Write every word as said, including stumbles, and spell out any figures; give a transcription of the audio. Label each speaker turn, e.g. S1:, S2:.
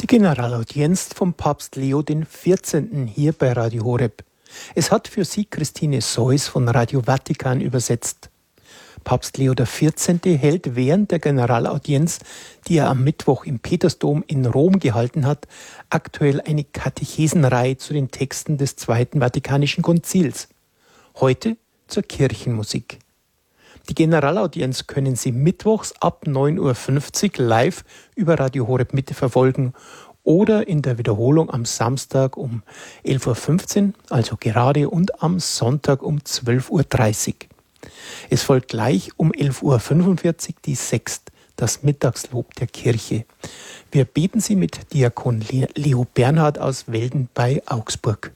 S1: Die Generalaudienz vom Papst Leo den vierzehnten hier bei Radio Horeb. Es hat für Sie Christine Seuss von Radio Vatikan übersetzt. Papst Leo der vierzehnte hält während der Generalaudienz, die er am Mittwoch im Petersdom in Rom gehalten hat, aktuell eine Katechesenreihe zu den Texten des Zweiten Vatikanischen Konzils. Heute zur Kirchenmusik. Die Generalaudienz können Sie mittwochs ab neun Uhr fünfzig live über Radio Horeb Mitte verfolgen oder in der Wiederholung am Samstag um elf Uhr fünfzehn, also gerade, und am Sonntag um zwölf Uhr dreißig. Es folgt gleich um elf Uhr fünfundvierzig die Sext, das Mittagslob der Kirche. Wir beten Sie mit Diakon Leo Bernhard aus Welden bei Augsburg.